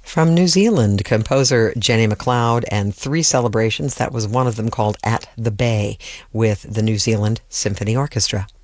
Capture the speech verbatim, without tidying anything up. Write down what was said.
From New Zealand, composer Jenny MacLeod and three celebrations. That was one of them called At the Bay with the New Zealand Symphony Orchestra.